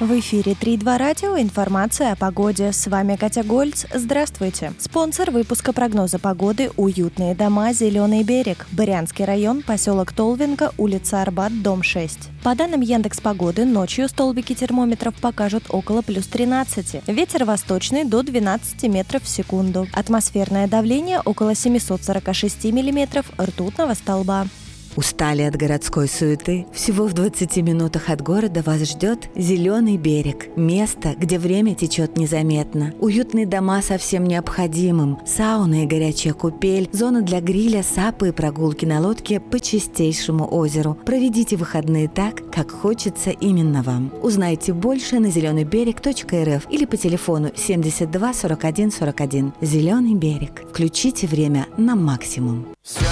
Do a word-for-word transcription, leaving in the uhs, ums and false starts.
В эфире три два радио. Информация о погоде. С вами Катя Гольц. Здравствуйте. Спонсор выпуска прогноза погоды – уютные дома «Зеленый берег». Брянский район, поселок Толвинка, улица Арбат, дом шесть. По данным Яндекс.Погоды, ночью столбики термометров покажут около плюс тринадцати. Ветер восточный до двенадцати метров в секунду. Атмосферное давление около семьсот сорок шесть миллиметров ртутного столба. Устали от городской суеты? Всего в двадцати минутах от города вас ждет «Зеленый берег». Место, где время течет незаметно. Уютные дома со всем необходимым. Сауна и горячая купель. Зона для гриля, сапы и прогулки на лодке по чистейшему озеру. Проведите выходные так, как хочется именно вам. Узнайте больше на зеленый берег точка эр эф или по телефону семьдесят два сорок один сорок один. «Зеленый берег». Включите время на максимум.